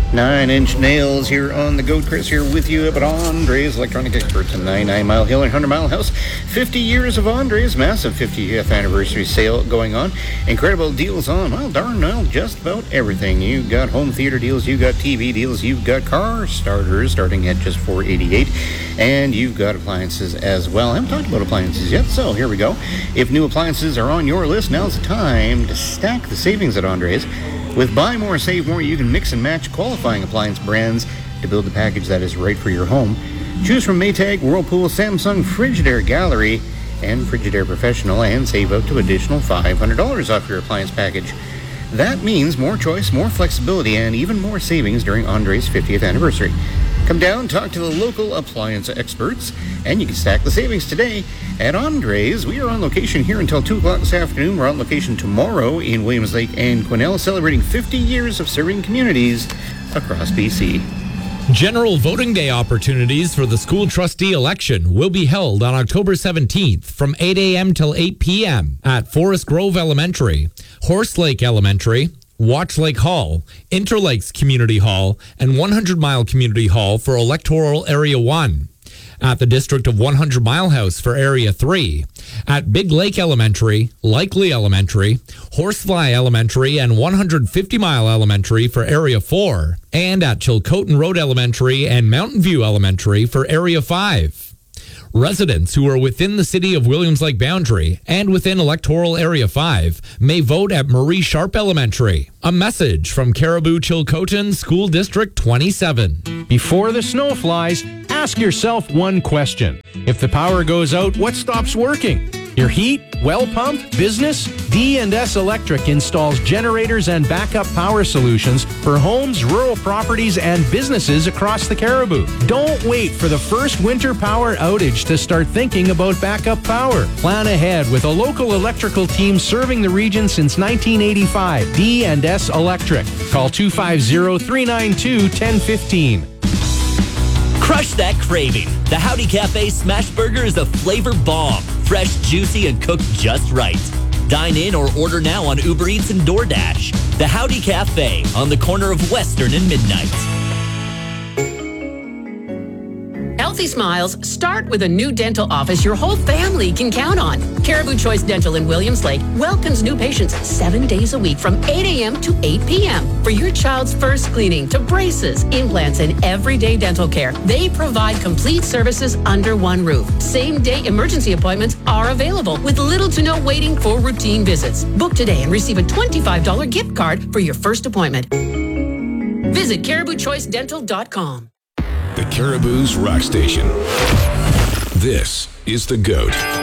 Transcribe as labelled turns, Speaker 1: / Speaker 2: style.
Speaker 1: 9-inch nails here on the Goat. Chris here with you up at Andre's Electronic Experts in 99 Mile Hill and 100 Mile House. 50 years of Andre's, massive 50th anniversary sale going on. Incredible deals on, just about everything. You've got home theater deals, you've got TV deals, you've got car starters starting at just $4.88, and you've got appliances as well. I haven't talked about appliances yet, so here we go. If new appliances are on your list, now's the time to stack the savings at Andre's. With Buy More, Save More, you can mix and match qualifying appliance brands to build the package that is right for your home. Choose from Maytag, Whirlpool, Samsung, Frigidaire Gallery, and Frigidaire Professional, and save up to additional $500 off your appliance package. That means more choice, more flexibility, and even more savings during Andre's 50th anniversary. Come down, talk to the local appliance experts, and you can stack the savings today at Andre's. We are on location here until 2 o'clock this afternoon. We're on location tomorrow in Williams Lake and Quesnel, celebrating 50 years of serving communities across BC.
Speaker 2: General voting day opportunities for the school trustee election will be held on October 17th from 8 a.m. till 8 p.m. at Forest Grove Elementary, Horse Lake Elementary, Watch Lake Hall, Interlakes Community Hall, and 100 Mile Community Hall for Electoral Area 1. At the District of 100 Mile House for Area 3, at Big Lake Elementary, Likely Elementary, Horsefly Elementary, and 150 Mile Elementary for Area 4, and at Chilcotin Road Elementary and Mountain View Elementary for Area 5. Residents who are within the City of Williams Lake boundary and within Electoral Area 5 may vote at Marie Sharp Elementary. A message from Caribou Chilcotin School District 27.
Speaker 3: Before the snow flies, ask yourself one question. If the power goes out, what stops working? Your heat, well pump, business? D&S Electric installs generators and backup power solutions for homes, rural properties, and businesses across the Caribou. Don't wait for the first winter power outage to start thinking about backup power. Plan ahead with a local electrical team serving the region since 1985. D&S Electric. Call 250-392-1015.
Speaker 4: Crush that craving. The Howdy Cafe Smash Burger is a flavor bomb. Fresh, juicy, and cooked just right. Dine in or order now on Uber Eats and DoorDash. The Howdy Cafe on the corner of Western and Midnight.
Speaker 5: Healthy smiles start with a new dental office your whole family can count on. Caribou Choice Dental in Williams Lake welcomes new patients 7 days a week from 8 a.m. to 8 p.m. For your child's first cleaning to braces, implants, and everyday dental care, they provide complete services under one roof. Same-day emergency appointments are available with little to no waiting for routine visits. Book today and receive a $25 gift card for your first appointment. Visit CaribouChoiceDental.com.
Speaker 6: The Caribou's Rock Station. This is The Goat.